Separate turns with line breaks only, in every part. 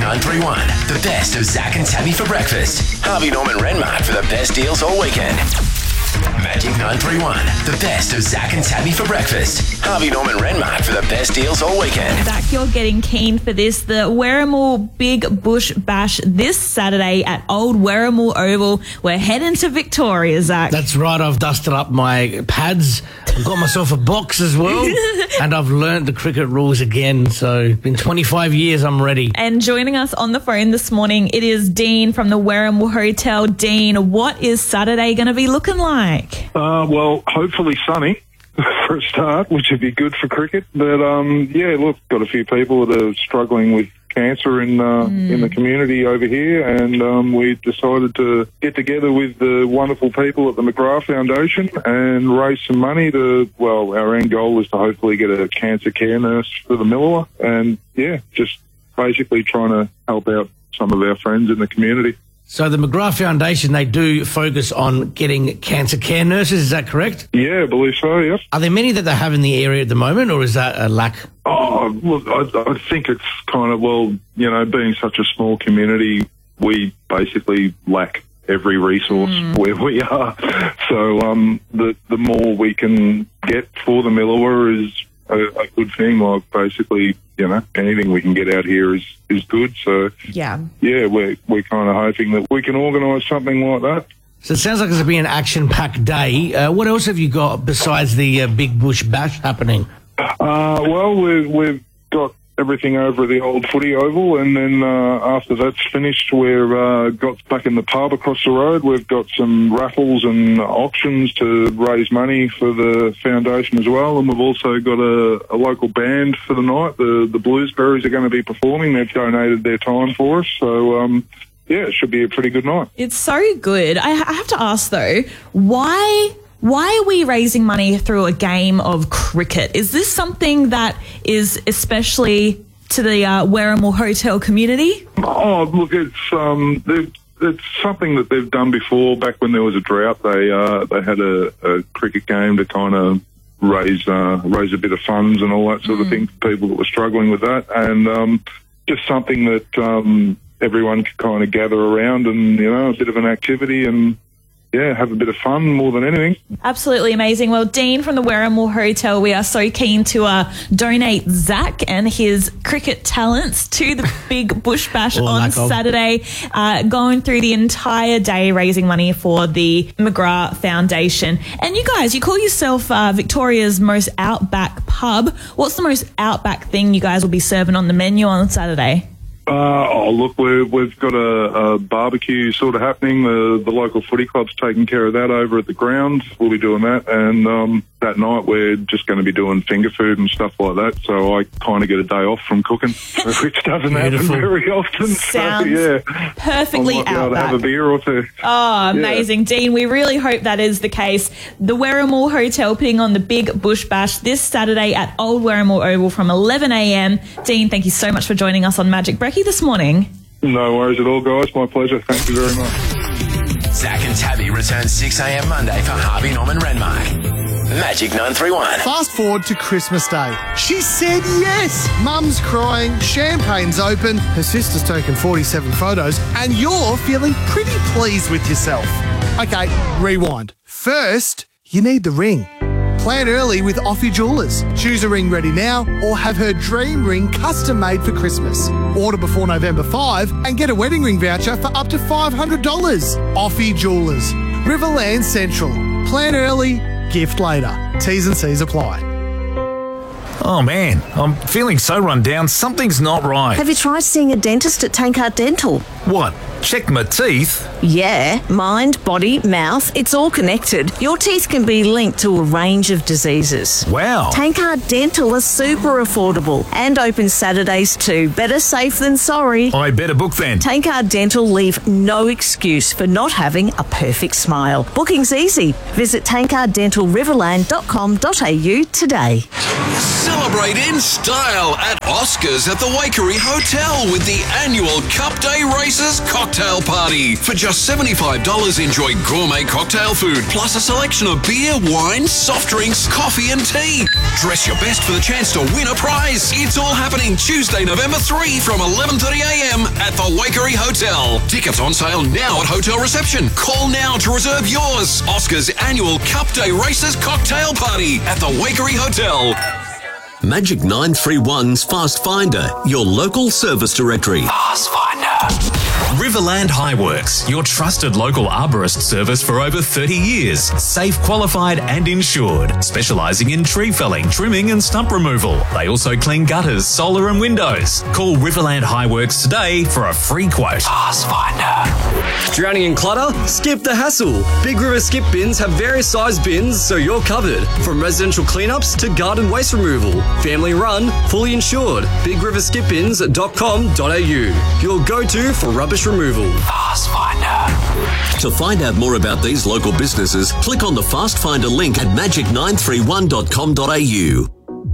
931, the best of Zach and Tabby for breakfast. Harvey Norman Renmark for the best deals all weekend. Magic 931, the best of Zach and Tabby for breakfast. Harvey Norman Renmark for the best deals all weekend.
Zach, you're getting keen for this. The Werrimore Big Bush Bash this Saturday at Old Werrimore Oval. We're heading to Victoria, Zach.
That's right. I've dusted up my pads. I've got myself a box as well. And I've learnt the cricket rules again. So it's been 25 years. I'm ready.
And joining us on the phone this morning, it is Dean from the Werrimore Hotel. Dean, what is Saturday going to be looking like?
Well, hopefully sunny for a start, which would be good for cricket. But, got a few people that are struggling with cancer in the community over here, and we decided to get together with the wonderful people at the McGrath Foundation and raise some money our end goal is to hopefully get a cancer care nurse for the Millewa, and, just basically trying to help out some of our friends in the community.
So the McGrath Foundation, they do focus on getting cancer care nurses, is that correct?
Yeah, I believe so, yeah.
Are there many that they have in the area at the moment, or is that a lack?
Oh, look, I think it's kind of, being such a small community, we basically lack every resource where we are. So the more we can get for the Millewa is a good thing. Like, basically, anything we can get out here is good. So, we're kind of hoping that we can organise something like that.
So it sounds like it's going to be an action-packed day. What else have you got besides the Big Bush Bash happening?
We've got everything over at the old footy oval, and then after that's finished, we've got back in the pub across the road. We've got some raffles and auctions to raise money for the foundation as well, and we've also got a local band for the night. The Bluesberries are going to be performing. They've donated their time for us, so it should be a pretty good night.
It's so good. I have to ask though, why are we raising money through a game of cricket? Is this something that is especially to the Werrimore Hotel community?
Oh, look, it's something that they've done before. Back when there was a drought, they had a cricket game to kind of raise a bit of funds and all that sort of thing for people that were struggling with that, and just something that everyone could kind of gather around and, a bit of an activity and, have a bit of fun more than anything.
Absolutely amazing. Well, Dean from the Werrimore Hotel, we are so keen to donate Zach and his cricket talents to the Big Bush Bash on Saturday, going through the entire day raising money for the McGrath Foundation. And you guys, you call yourself Victoria's most outback pub. What's the most outback thing you guys will be serving on the menu on Saturday?
We've got a barbecue sort of happening. The local footy club's taking care of that over at the ground. We'll be doing that, and that night we're just going to be doing finger food and stuff like that. So I kind of get a day off from cooking, which doesn't happen very often.
Sounds perfectly
outback. I might be able to have a beer or two.
Oh, amazing. Dean, we really hope that is the case. The Werrimore Hotel putting on the Big Bush Bash this Saturday at Old Werrimore Oval from 11 a.m. Dean, thank you so much for joining us on Magic Brekkie this morning.
No worries at all, guys. My pleasure. Thank you very much.
Zach and Tabby return 6 a.m. Monday for Harvey Norman Renmark. Magic 931.
Fast forward to Christmas Day. She said yes. Mum's crying, champagne's open, her sister's taken 47 photos, and you're feeling pretty pleased with yourself. Okay, rewind. First, you need the ring. Plan early with Offie Jewellers. Choose a ring ready now or have her dream ring custom made for Christmas. Order before November 5 and get a wedding ring voucher for up to $500. Offie Jewellers. Riverland Central. Plan early, gift later. T's and C's apply.
Oh man, I'm feeling so run down, something's not right.
Have you tried seeing a dentist at Tankard Dental?
What? Check my teeth?
Yeah, mind, body, mouth, it's all connected. Your teeth can be linked to a range of diseases.
Wow.
Tankard Dental is super affordable and open Saturdays too. Better safe than sorry.
I better book then.
Tankard Dental leave no excuse for not having a perfect smile. Booking's easy. Visit tankarddentalriverland.com.au today.
Celebrate in style at Oscars at the Waikerie Hotel with the annual Cup Day Races cocktail Cocktail Party. For just $75, enjoy gourmet cocktail food, plus a selection of beer, wine, soft drinks, coffee and tea. Dress your best for the chance to win a prize. It's all happening Tuesday, November 3 from 11:30am at the Waikerie Hotel. Tickets on sale now at hotel reception. Call now to reserve yours. Oscar's annual Cup Day Races Cocktail Party at the Waikerie Hotel.
Magic 931's Fast Finder, your local service directory.
Fast Finder.
Riverland Highworks, your trusted local arborist service for over 30 years. Safe, qualified and insured. Specialising in tree felling, trimming and stump removal. They also clean gutters, solar and windows. Call Riverland Highworks today for a free quote.
Fast Finder.
Drowning in clutter? Skip the hassle. Big River Skip Bins have various size bins so you're covered. From residential cleanups to garden waste removal. Family run, fully insured. BigRiverSkipBins.com.au. Your go-to for rubbish removal.
Fast Finder.
To find out more about these local businesses, click on the Fast Finder link at magic931.com.au.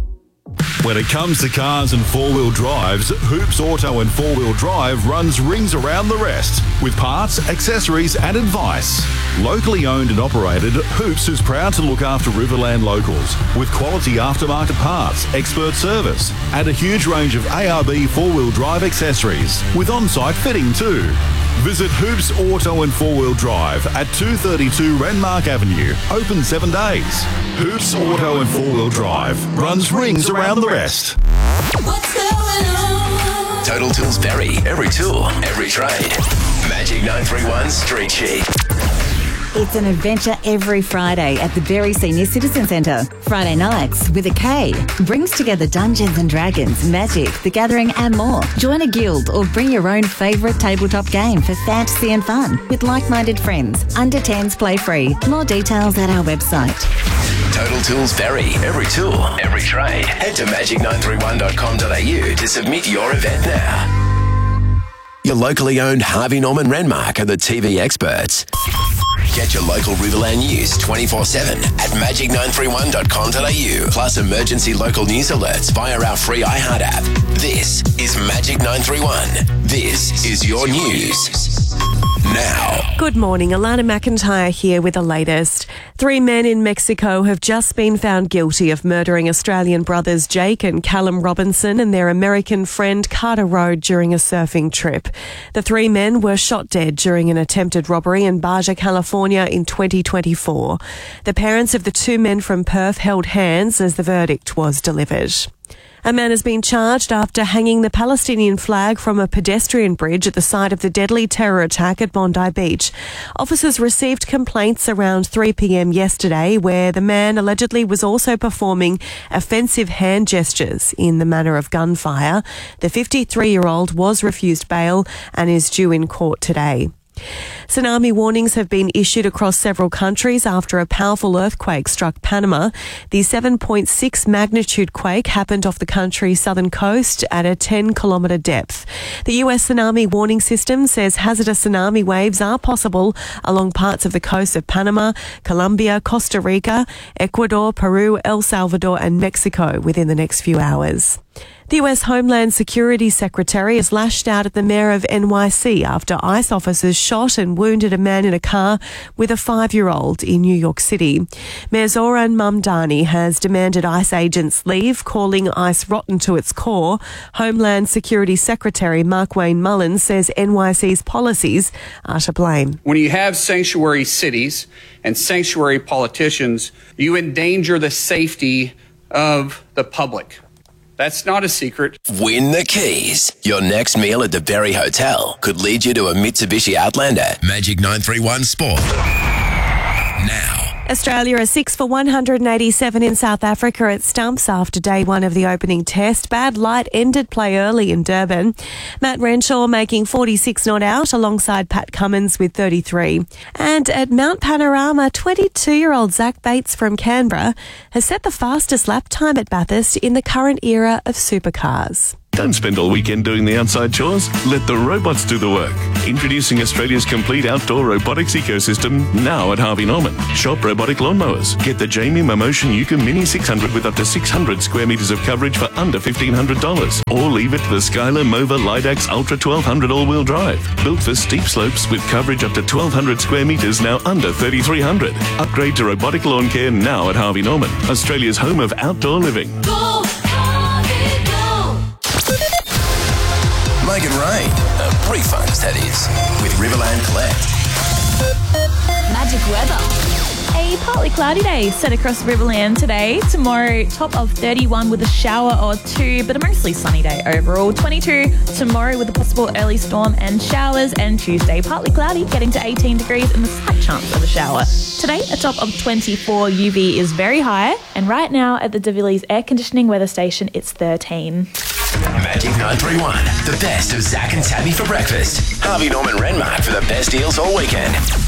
When it comes to cars and four-wheel drives, Hoops Auto and Four-Wheel Drive runs rings around the rest with parts, accessories and advice. Locally owned and operated, Hoops is proud to look after Riverland locals with quality aftermarket parts, expert service and a huge range of ARB four-wheel drive accessories with on-site fitting too. Visit Hoops Auto and Four-Wheel Drive at 232 Renmark Avenue, open 7 days. Hoops Auto and Four-Wheel Drive runs rings around the rest.
What's going on? Total Tools Berry. Every tool, every trade. Magic 931 Street Sheet.
It's an adventure every Friday at the Berry Senior Citizen Centre. Friday nights with a K brings together Dungeons and Dragons, Magic, The Gathering and more. Join a guild or bring your own favourite tabletop game for fantasy and fun with like-minded friends. Under 10s play free. More details at our website.
Total Tools Berry. Every tool, every trade. Head to magic931.com.au to submit your event now. Your locally owned Harvey Norman Renmark are the TV experts. Get your local Riverland news 24/7 at magic931.com.au. Plus emergency local news alerts via our free iHeart app. This is Magic 931. This is your news. Now.
Good morning, Alana McIntyre here with the latest. 3 men in Mexico have just been found guilty of murdering Australian brothers Jake and Callum Robinson and their American friend Carter Road during a surfing trip. The 3 men were shot dead during an attempted robbery in Baja, California in 2024. The parents of the 2 men from Perth held hands as the verdict was delivered. A man has been charged after hanging the Palestinian flag from a pedestrian bridge at the site of the deadly terror attack at Bondi Beach. Officers received complaints around 3 p.m. yesterday where the man allegedly was also performing offensive hand gestures in the manner of gunfire. The 53-year-old was refused bail and is due in court today. Tsunami warnings have been issued across several countries after a powerful earthquake struck Panama. The 7.6 magnitude quake happened off the country's southern coast at a 10-kilometre depth. The US tsunami warning system says hazardous tsunami waves are possible along parts of the coast of Panama, Colombia, Costa Rica, Ecuador, Peru, El Salvador and Mexico within the next few hours. The US Homeland Security Secretary has lashed out at the mayor of NYC after ICE officers shot and wounded a man in a car with a 5-year-old in New York City. Mayor Zoran Mamdani has demanded ICE agents leave, calling ICE rotten to its core. Homeland Security Secretary Markwayne Mullins says NYC's policies are to blame.
When you have sanctuary cities and sanctuary politicians, you endanger the safety of the public. That's not a secret.
Win the keys. Your next meal at the Berry Hotel could lead you to a Mitsubishi Outlander. Magic 931 Sport. Now.
Australia are 6 for 187 in South Africa at stumps after day 1 of the opening test. Bad light ended play early in Durban. Matt Renshaw making 46 not out alongside Pat Cummins with 33. And at Mount Panorama, 22-year-old Zach Bates from Canberra has set the fastest lap time at Bathurst in the current era of supercars.
Don't spend all weekend doing the outside chores. Let the robots do the work. Introducing Australia's complete outdoor robotics ecosystem now at Harvey Norman. Shop robotic lawnmowers. Get the Jamie Momotion Yuka Mini 600 with up to 600 square metres of coverage for under $1,500. Or leave it to the Skylar Mova Lidax Ultra 1200 all-wheel drive. Built for steep slopes with coverage up to 1,200 square metres, now under $3,300. Upgrade to robotic lawn care now at Harvey Norman, Australia's home of outdoor living.
Go, Harvey, go! Make it rain. Refunds, that is. With Riverland Collect.
Magic weather. A partly cloudy day set across Riverland today. Tomorrow, top of 31 with a shower or two, but a mostly sunny day overall. 22 tomorrow with a possible early storm and showers, and Tuesday, partly cloudy, getting to 18 degrees and a slight chance of a shower. Today, a top of 24. UV is very high, and right now at the De Villiers air conditioning weather station, it's 13.
Magic 931, the best of Zach and Tabby for breakfast. Harvey Norman Renmark for the best deals all weekend.